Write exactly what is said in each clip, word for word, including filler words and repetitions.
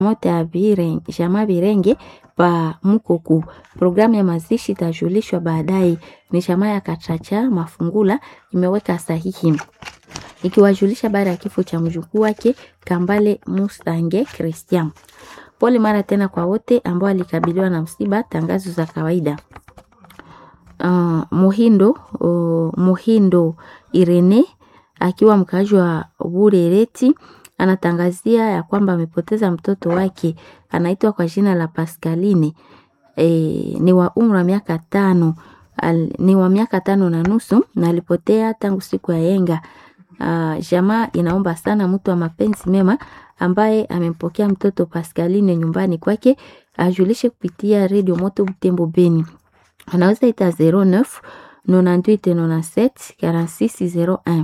mote ya Birenge, Jama Birenge pa Mukoku. Programu ya mazishi itajulishwa baadaye. Ni Jama ya Kachacha Mafungula imeweka sahihi ikiwajulisha baada ya kifo cha mjukuu wake Kambale Mustange Christian. Pole mara tena kwa wote ambao walikabiliwa na msiba. Tangazo za kawaida. Uh, Muhindo uh, Muhindo Irene akiwa mkaaji wa Burereti anatangazia ya kwamba amepoteza mtoto wake, anaitwa kwa jina la Pascaline. E, ni wa umri wa miaka tano al, ni wa miaka tano na nusu na alipotea tangu siku ya yenga. Uh, jamaa inaomba sana mtu wa mapenzi mema ambaye amempokea mtoto Pascaline nyumbani kwake ajulishe kupitia Radio Moto Butembo Beni. Anaweza ita zero neuf quatre-vingt-dix-huit quatre-vingt-sept quarante-six zero un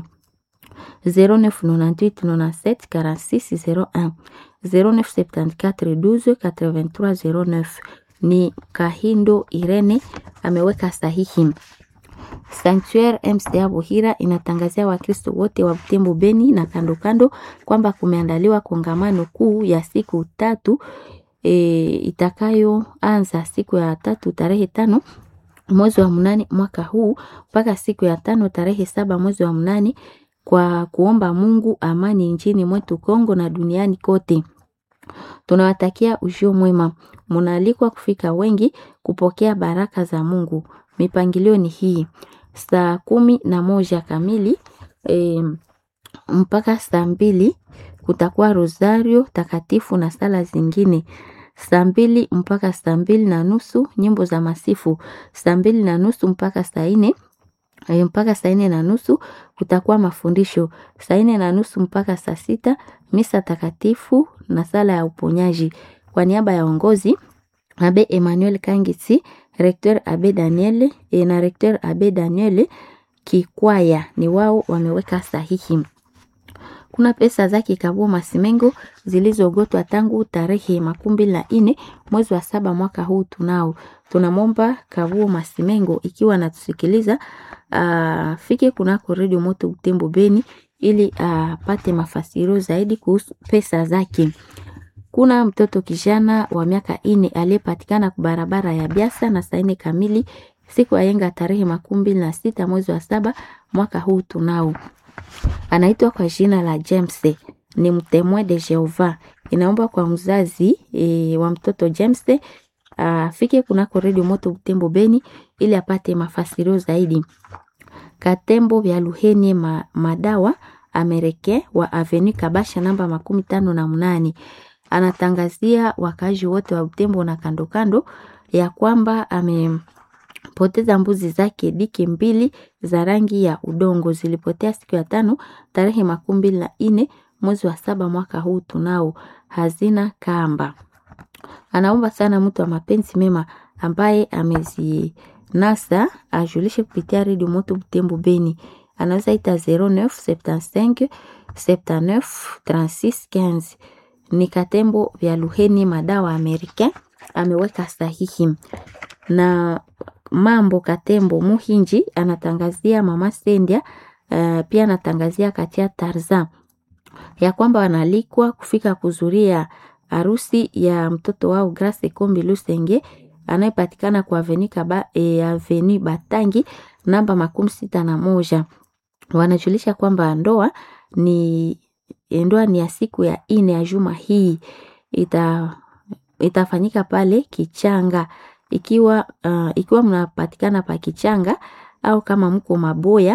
zero neuf quatre-vingt-dix-huit quatre-vingt-sept quarante-six zero un zero neuf soixante-quatre douze quatre-vingt-trois zero neuf. Ni Kahindo Irene ameweka sahihi. Sanctuaire M C A Buhira inatangazia Wakristo wote wa Butembo Beni na kando kando kwamba kumeandaliwa kongamano kuu ya siku tatu e, itakayo anza siku ya tatu tarehe tano mwezi wa mnane mwaka huu mpaka siku ya tano tarehe saba mwezi wa mnane kwa kuomba Mungu amani nchini mwetu Kongo na duniani kote. Tunawatakia ujio mwema. Munaalikwa kufika wengi kupokea baraka za Mungu. Mipangilio ni hii: saa kumi na moja kamili e, mpaka saa mbili kutakuwa rosario takatifu na sala zingine. Saa mbili mpaka saa mbili na nusu nyimbo za masifu. Saa mbili na nusu mpaka saa nne mpaka saa nne na nusu kutakuwa mafundisho. Saa nne na nusu mpaka saa sita misa takatifu na sala ya uponyaji. Kwa niaba ya ongozi Abe Emmanuel Kangisi, Recteur Abe Daniel e na Recteur Abe Daniel Kikwaya ni wao wameweka sahihi. Kuna pesa za Kikabuo Masimengo zilizogotwa tangu tarehe makumi na nne mwezi wa saba mwaka huu tunao. Tunamomba Kabuo Masimengo ikiwa natusikiliza afike kunako Radio Moto Butembo Beni ili apate mafasiro zaidi kuhusu pesa zake. Kuna mtoto kijana wa miaka nne aliyepatikana kwa barabara ya Biasa na saa nne kamili siku ya yenga tarehe makumi na sita mwezi wa saba mwaka huu tunao. Anaitwa kwa jina la James, ni mtemwe de Jehova. Inaomba kwa mzazi e, wa mtoto James afike kunako Radio Moto Butembo Beni ili apate mafasirio zaidi. Katembo vya Luheni ma, madawa Amerike wa Avenue Kabasha namba makumi tano na munani. Anatangazia wakazi wote wa Butembo na kando kando ya kwamba amepoteza mbuzi zake diki mbili za rangi ya udongo. Zilipotea siku ya tano tarehe makumi na nne mwezi wa saba mwaka huu tunao. Hazina kamba. Anaomba sana mtu wa mapenzi mema ambaye amezi nasa ajulishe kupitia Radio Moto Butembo Beni. Anaweza ita zero neuf soixante-quinze soixante-neuf trente-six quinze. Ni Katembo vya Luheni madawa Amerika ameweka sahihi. Na mambo Katembo Muhinji anatangazia mama Sendia uh, pia anatangazia Katia Tarzan ya kwamba wanalikwa kufika kuzuria harusi ya mtoto wao Grace Kombi Lusenge anayepatikana kwa Avenue Kaba e, Avenue Batangi namba makumi sita na moja. Wanajulisha kwamba ndoa ni ndoa ni ya siku ya ine ya juma hii ita itafanyika pale Kichanga. Ikiwa uh, ikiwa mnapatikana pa Kichanga au kama mko Maboya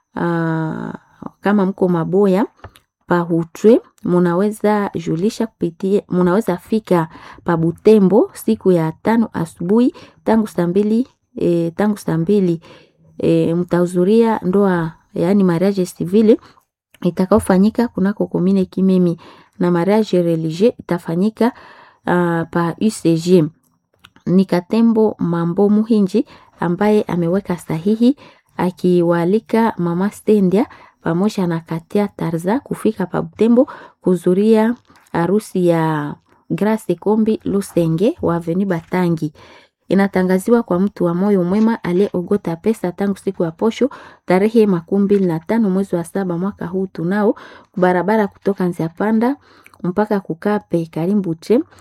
uh, kama mko Maboya pa Hutwe munaweza julisha kupitia munaweza fika pa Butembo siku ya tano asubuhi tangu saa mbili e, tangu saa mbili e, mtahudhuria ndoa yani mariage civile itakaofanyika kunako komine Kimemi na mariage religieux itafanyika uh, pa U C G. Ni Katembo Mambo Muhinji ambaye ameweka sahihi akiwalika mama Stendia pamoja na Katia Tarza kufika pa Butembo kuzuria harusi ya Grace Kombi Lusenge wa Avenue Batangi. Inatangaziwa kwa mtu wa moyo mwema aliyeogota pesa tangu siku ya posho tarehe makumi na tano mwezi wa saba mwaka huu tunao barabara kutoka Nziapanda mpaka kukape Karimbuche